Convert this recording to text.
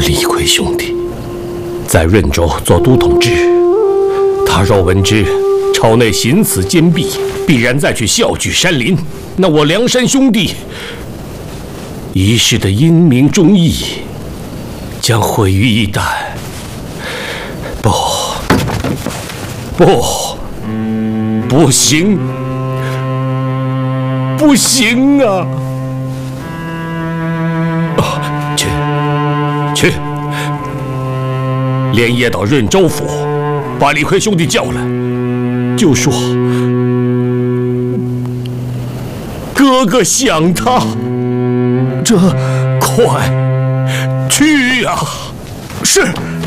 李逵兄弟在润州做都统制，他若闻知朝内行死坚壁，必然再去笑聚山林。那我梁山兄弟一世的英明忠义将毁于一旦。不行，不行啊！去，连夜到润州府，把李逵兄弟叫来，就说哥哥想他。这快去呀！ 是。